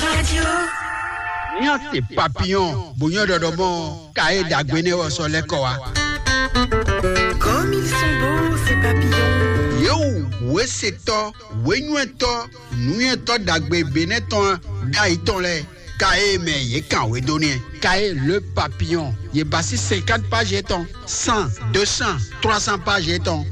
Nya c'est papillon, bouillon de domo, kae d'agwene au soleil koa. Comme ils sont beaux, ces papillons. Yo, ouais c'est toi, ouais nous toi d'agbe beneton, gaïton le, kae me ye kan we donné, kae le papillon, ye bassi 50 pages éton, 100, 200, 300 pages éton.